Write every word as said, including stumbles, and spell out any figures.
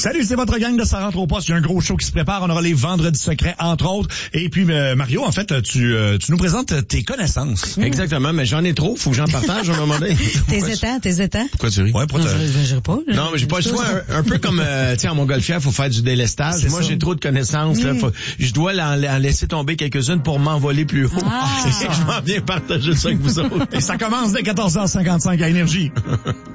Salut, c'est votre gang de Ça rentre au poste. Il y a un gros show qui se prépare. On aura les vendredis secrets, entre autres. Et puis, euh, Mario, en fait, tu, euh, tu nous présentes tes connaissances. Mmh. Exactement, mais j'en ai trop. Faut que j'en partage à un moment donné. Tes étangs, tes étangs. Pourquoi tu ris? Ouais, pourquoi non, je, je, je pas. Non, mais j'ai pas le choix. Un, un peu comme, euh, tu sais, en montgolfière, faut faire du délestage. C'est Moi, ça. j'ai trop de connaissances. Mmh. Là, faut, je dois en, en laisser tomber quelques-unes pour m'envoler plus haut. Ah. Je m'en viens partager ça avec vous autres. Et ça commence dès quatorze heures cinquante-cinq à Énergie.